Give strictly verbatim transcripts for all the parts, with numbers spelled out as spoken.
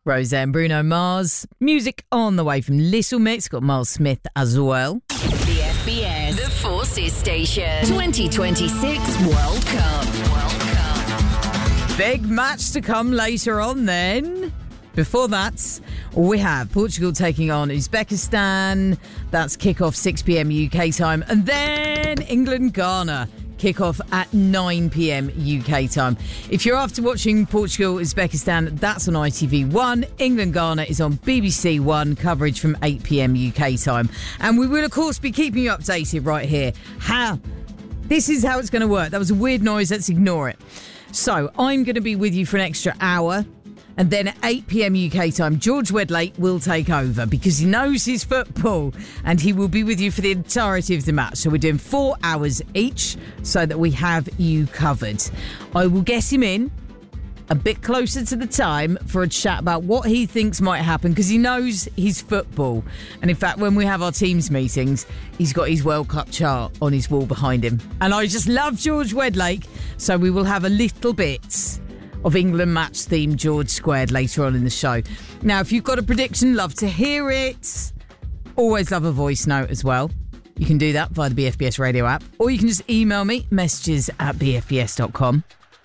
Roseanne, Bruno Mars. Music on the way from Little Mix. Got Miles Smith as well. The F B S, the Forces Station, twenty twenty-six World Cup. World Cup. Big match to come later on then. Before that, we have Portugal taking on Uzbekistan. That's kick-off six p.m. U K time. And then England-Ghana. Kick-off at nine p.m. U K time. If you're after watching Portugal-Uzbekistan, that's on I T V one. England-Ghana is on B B C One, coverage from eight p.m. U K time. And we will, of course, be keeping you updated right here. How? This is how it's going to work. That was a weird noise. Let's ignore it. So, I'm going to be with you for an extra hour. And then at eight p.m. U K time, George Wedlake will take over because he knows his football and he will be with you for the entirety of the match. So we're doing four hours each so that we have you covered. I will get him in a bit closer to the time for a chat about what he thinks might happen because he knows his football. And in fact, when we have our teams meetings, he's got his World Cup chart on his wall behind him. And I just love George Wedlake. So we will have a little bit of England match themed George Squared later on in the show. Now, if you've got a prediction, love to hear it. Always love a voice note as well. You can do that via the B F B S radio app, or you can just email me, messages at b f b s dot com.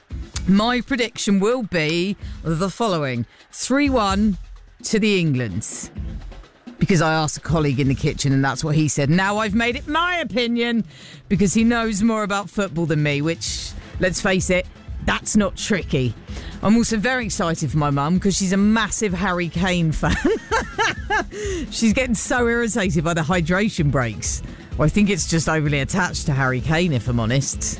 My prediction will be the following. three one to the Englands. Because I asked a colleague in the kitchen and that's what he said. Now I've made it my opinion because he knows more about football than me, which, let's face it, that's not tricky. I'm also very excited for my mum because she's a massive Harry Kane fan. She's getting so irritated by the hydration breaks. Well, I think it's just overly attached to Harry Kane, if I'm honest.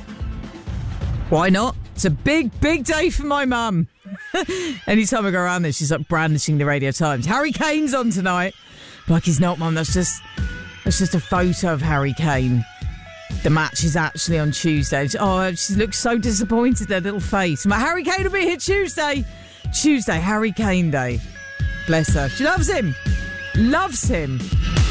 Why not? It's a big, big day for my mum. Anytime I go around there, she's like brandishing the Radio Times. Harry Kane's on tonight. Like, he's not, Mum. That's just, that's just a photo of Harry Kane. The match is actually on Tuesday. Oh, she looks so disappointed, her little face. My Harry Kane will be here Tuesday. Tuesday, Harry Kane Day. Bless her. She loves him. Loves him.